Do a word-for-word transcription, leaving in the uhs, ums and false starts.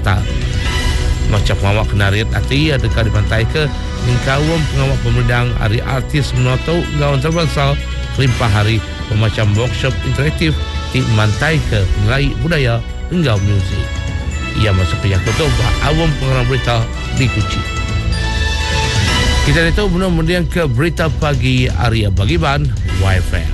pesta. Macam pengawak kenarian hati adakah di pantai ke Ningkawam pengawak pemedang hari artis menoto gawan terbangsa kelimpah hari pemacam workshop interaktif di mantai ke nilai budaya hingga muzik. Ia masuk ke yang kutub awam pengarang berita di Kuci. Kita tahu benar kemudian ke berita pagi Arya Bagiban Y F M.